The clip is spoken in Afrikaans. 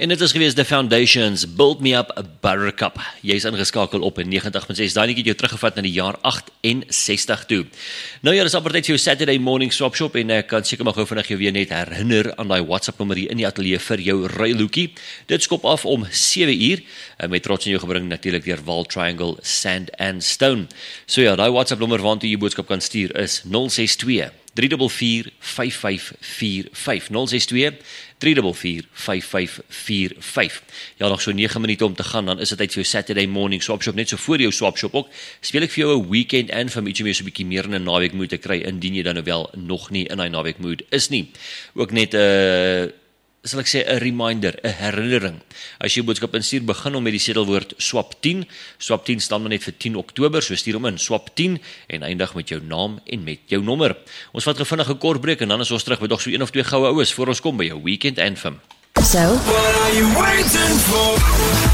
En dit is gewees The Foundations, Build Me Up a Buttercup. Jy is ingeskakel op 90.6. Daai netjie het jou teruggevat na die jaar 68 toe. Nou ja, dis amper tyd vir jou Saturday Morning Swap Shop en ek kan seker maar gou vinnig jou weer net herinner aan daai WhatsApp nommer hier in die ateljee vir jou ruiloekie. Dit skop af om 7 uur met trots in jou gebring natuurlik deur Wall Triangle Sand and Stone. So ja, daai WhatsApp nommer waartoe jy boodskap kan stuur is 062 344 5545 062 344 5545. Ja, nog so 9 minute om te gaan, dan is dit tyd vir jou Saturday Morning Swap Shop, net so voor jou Swap Shop ook. Speel ek vir jou 'n weekend anthem, ietsie meer so 'n bietjie meer in 'n naweek mood te kry, indien jy dan nou wel nog nie in 'n naweek mood is nie. Ook net sal ek sê 'n reminder, 'n herinnering. As jy boodskap instuur, begin hom met die sedelwoord swap 10. Swap 10 staan maar net vir 10 Oktober, so stuur hom in swap 10 en eindig met jou naam en met jou nommer. Ons vat vinnig 'n kort breek en dan is ons terug met nog so 1 of 2 goue oues voor ons kom by jou weekend anthem. So, what are you waiting for?